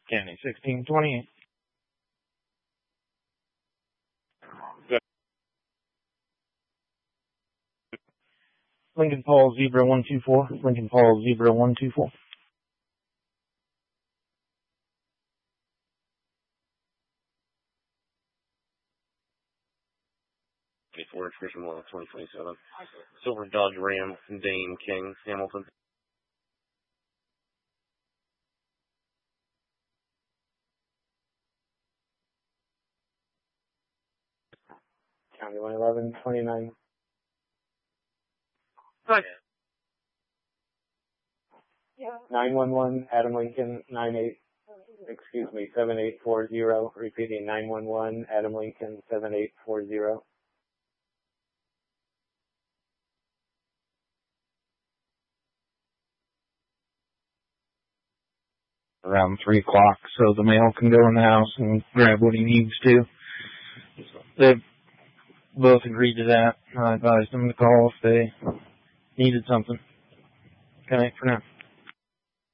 County 1628. Lincoln Falls Zebra 124. Lincoln Falls Zebra 124. Christian 2027. Silver Dodge Ram, Dane King, Hamilton. County 111, 29. Hi. 911, Adam Lincoln, 7840. Repeating 911, Adam Lincoln, 7840. Around 3 o'clock, so the male can go in the house and grab what he needs to. They both agreed to that. I advised them to call if they needed something. Okay, for now.